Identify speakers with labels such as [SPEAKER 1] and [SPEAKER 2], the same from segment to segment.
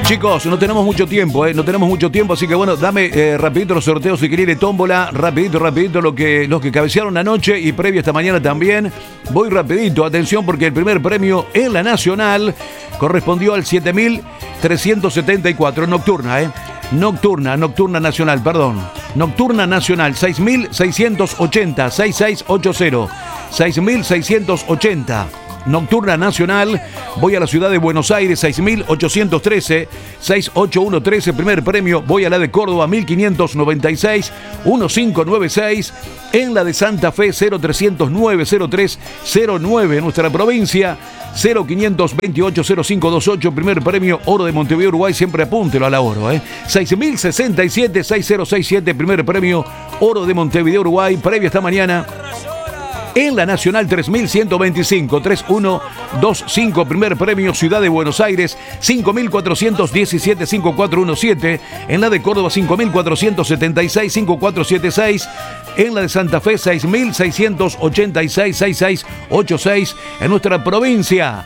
[SPEAKER 1] Chicos, no tenemos mucho tiempo, no tenemos mucho tiempo, así que bueno, dame rapidito los sorteos, si querés, tómbola, rapidito, los que cabecearon anoche y previo esta mañana también. Voy rapidito, atención, porque el primer premio en la Nacional correspondió al 7.374, Nocturna Nacional, perdón. Nocturna Nacional, 6.680, 6680, 6.680. Nocturna Nacional, voy a la ciudad de Buenos Aires, 6.813, 68113, primer premio, voy a la de Córdoba, 1.596, 1596, en la de Santa Fe, 0309, 0309, en nuestra provincia, 0528, 0528, primer premio, Oro de Montevideo, Uruguay, siempre apúntelo a la Oro, 6.067, 6067, primer premio, Oro de Montevideo, Uruguay, previo esta mañana. En la Nacional 3125, 3125, primer premio, Ciudad de Buenos Aires, 5417, 5417. En la de Córdoba, 5476, 5476. En la de Santa Fe, 6686, 6686. En nuestra provincia,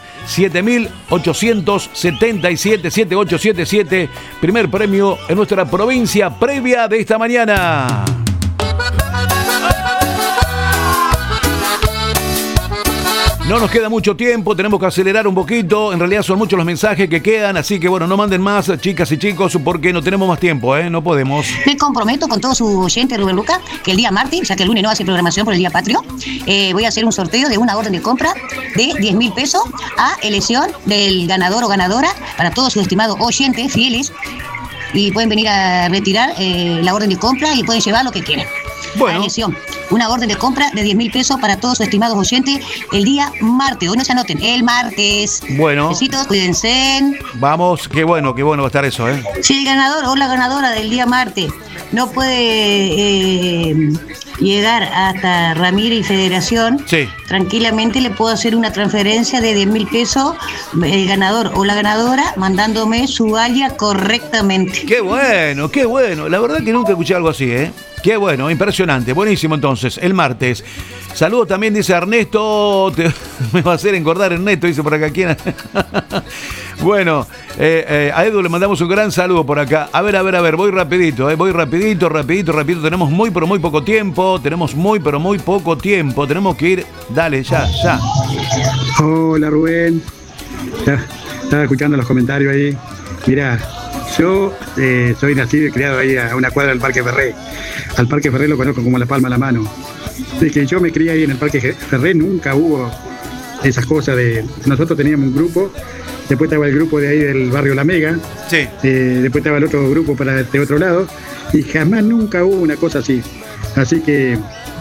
[SPEAKER 1] 7877, 7877. Primer premio en nuestra provincia, previa de esta mañana. No nos queda mucho tiempo, tenemos que acelerar un poquito. En realidad son muchos los mensajes que quedan, así que bueno, no manden más, chicas y chicos, porque no tenemos más tiempo, no podemos.
[SPEAKER 2] Me comprometo con todo su oyente, Rubén Luca, que el día martes, ya que el lunes no hace programación por el Día Patrio, voy a hacer un sorteo de una orden de compra de 10.000 pesos a elección del ganador o ganadora para todos sus estimados oyentes fieles, y pueden venir a retirar la orden de compra y pueden llevar lo que quieran. Bueno. A elección. Una orden de compra de 10.000 pesos para todos sus estimados oyentes el día martes. Hoy no se anoten, el martes.
[SPEAKER 1] Bueno.
[SPEAKER 2] Besitos, cuídense.
[SPEAKER 1] Vamos, qué bueno va a estar eso,
[SPEAKER 2] Si el ganador o la ganadora del día martes no puede llegar hasta Ramírez y Federación,
[SPEAKER 1] sí,
[SPEAKER 2] tranquilamente le puedo hacer una transferencia de 10.000 pesos, el ganador o la ganadora, mandándome su alias correctamente.
[SPEAKER 1] Qué bueno. La verdad que nunca escuché algo así, Qué bueno, impresionante, buenísimo entonces, el martes. Saludos también, dice Ernesto, me va a hacer engordar Ernesto, dice por acá. ¿Quién? Bueno, a Edu le mandamos un gran saludo por acá. A ver, voy rapidito, voy rapidito. Tenemos muy poco tiempo, tenemos muy poco tiempo. Tenemos que ir, dale, ya.
[SPEAKER 3] Hola Rubén, estaba escuchando los comentarios ahí. Mirá, yo soy nacido y criado ahí a una cuadra del Parque Ferré. Al Parque Ferré lo conozco como la palma de la mano. Desde que yo me crié ahí en el Parque Ferré nunca hubo esas cosas de... Nosotros teníamos un grupo, después estaba el grupo de ahí del barrio La Mega,
[SPEAKER 1] sí.
[SPEAKER 3] Después estaba el otro grupo para de otro lado, y jamás nunca hubo una cosa así. Así que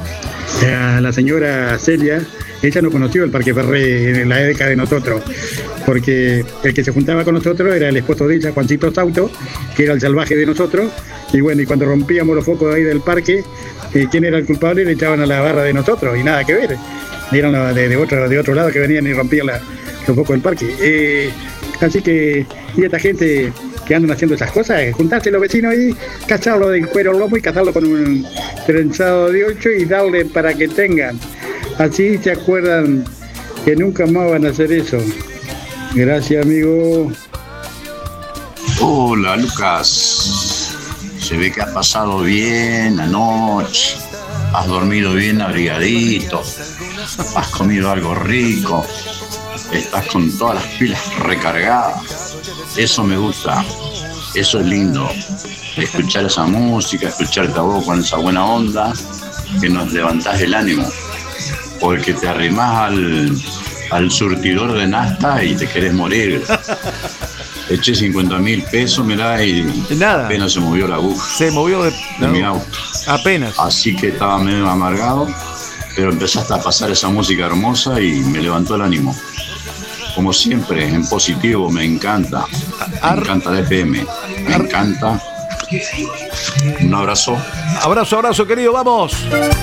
[SPEAKER 3] a la señora Celia, ella no conoció el Parque Ferré en la época de nosotros, porque el que se juntaba con nosotros era el esposo de ella, Juancito Sauto, que era el salvaje de nosotros, y bueno, y cuando rompíamos los focos ahí del parque, ¿quién era el culpable? Le echaban a la barra de nosotros, y nada que ver, eran de otro lado que venían y rompían los focos del parque. Así que, y esta gente que andan haciendo esas cosas, juntarse los vecinos ahí, cazarlo del cuero lomo y cazarlo con un trenzado de 8 y darle para que tengan. Así se acuerdan que nunca más van a hacer eso. Gracias, amigo.
[SPEAKER 4] Hola, Lucas. Se ve que has pasado bien anoche. Has dormido bien abrigadito. Has comido algo rico. Estás con todas las pilas recargadas. Eso me gusta. Eso es lindo. Escuchar esa música, escucharte a vos con esa buena onda, que nos levantás el ánimo. Porque te arrimás al surtidor de nafta y te querés morir. Eché 50.000 pesos, mirá, y
[SPEAKER 1] nada.
[SPEAKER 4] Apenas se movió la aguja.
[SPEAKER 1] Se movió de
[SPEAKER 4] mi auto.
[SPEAKER 1] Apenas.
[SPEAKER 4] Así que estaba medio amargado, pero empezaste a pasar esa música hermosa y me levantó el ánimo. Como siempre, en positivo, me encanta. Me encanta la FM. Me encanta. Un abrazo.
[SPEAKER 1] Abrazo, querido, vamos.